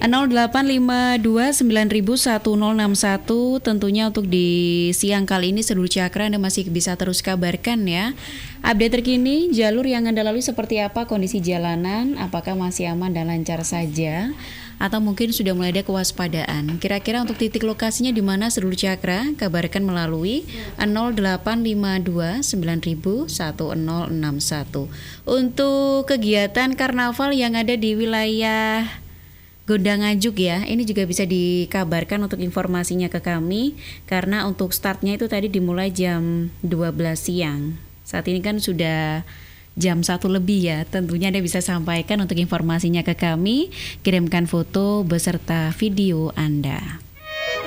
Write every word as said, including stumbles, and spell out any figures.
nol delapan lima dua sembilan satu nol enam satu. Tentunya untuk di siang kali ini seluruh Cakra Anda masih bisa terus kabarkan ya. Update terkini jalur yang Anda lalui seperti apa, kondisi jalanan, apakah masih aman dan lancar saja, atau mungkin sudah mulai ada kewaspadaan. Kira-kira untuk titik lokasinya di mana seluruh Cakra, kabarkan melalui nol delapan lima dua sembilan satu nol enam satu. Untuk kegiatan karnaval yang ada di wilayah Gondang-Nganjuk ya, ini juga bisa dikabarkan untuk informasinya ke kami, karena untuk startnya itu tadi dimulai jam dua belas siang. Saat ini kan sudah jam satu lebih ya, tentunya Anda bisa sampaikan untuk informasinya ke kami, kirimkan foto beserta video Anda.